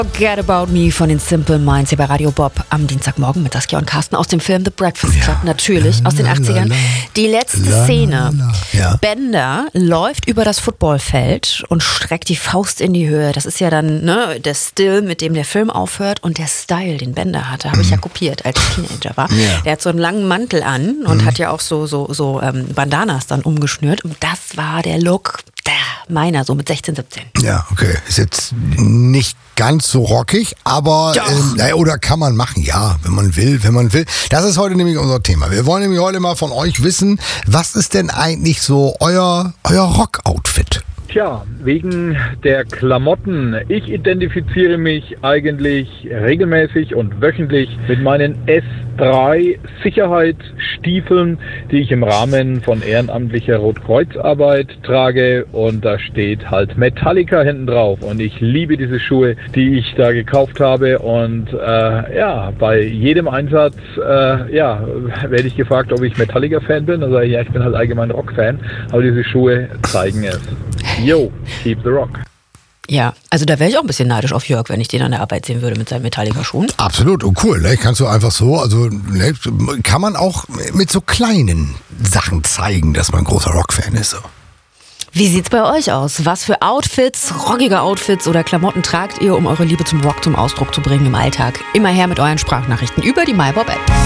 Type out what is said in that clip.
Forget About Me von den Simple Minds hier bei Radio Bob am Dienstagmorgen mit Saskia und Carsten aus dem Film The Breakfast Club, natürlich aus den 80ern. Die letzte Szene. Ja. Bender läuft über das Footballfeld und streckt die Faust in die Höhe. Das ist ja dann der Still, mit dem der Film aufhört, und der Style, den Bender hatte, habe ich ja kopiert, als ich Teenager war. Ja. Der hat so einen langen Mantel an und hat ja auch so Bandanas dann umgeschnürt, und das war der Look meiner, so mit 16, 17. Ja, okay. Ist jetzt nicht ganz so rockig, aber oder kann man machen, ja, wenn man will. Das ist heute nämlich unser Thema. Wir wollen nämlich heute mal von euch wissen, was ist denn eigentlich so euer Rock-Outfit? Tja, wegen der Klamotten. Ich identifiziere mich eigentlich regelmäßig und wöchentlich mit meinen S3 Sicherheitsstiefeln, die ich im Rahmen von ehrenamtlicher Rotkreuzarbeit trage, und da steht halt Metallica hinten drauf, und ich liebe diese Schuhe, die ich da gekauft habe, und bei jedem Einsatz werde ich gefragt, ob ich Metallica-Fan bin. Also ja, ich bin halt allgemein Rock-Fan, aber diese Schuhe zeigen es. Yo, keep the rock. Ja, also da wäre ich auch ein bisschen neidisch auf Jörg, wenn ich den an der Arbeit sehen würde mit seinen Metallica-Schuhen. Absolut, und cool, ne? Kannst du einfach so, kann man auch mit so kleinen Sachen zeigen, dass man ein großer Rock-Fan ist. So. Wie sieht's bei euch aus? Was für Outfits, rockige Outfits oder Klamotten tragt ihr, um eure Liebe zum Rock zum Ausdruck zu bringen im Alltag? Immer her mit euren Sprachnachrichten über die MyBob-App.